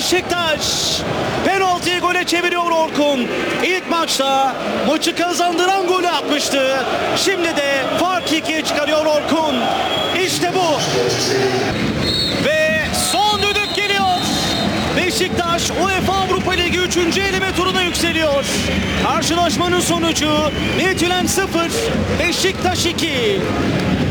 Beşiktaş penaltıyı gole çeviriyor Orkun. İlk maçta maçı kazandıran golü atmıştı. Şimdi de fark 2'ye çıkarıyor Orkun. İşte bu. Ve son düdük geliyor. Beşiktaş UEFA Avrupa Ligi 3. eleme turuna yükseliyor. Karşılaşmanın sonucu Midtjylland 0, Beşiktaş 2.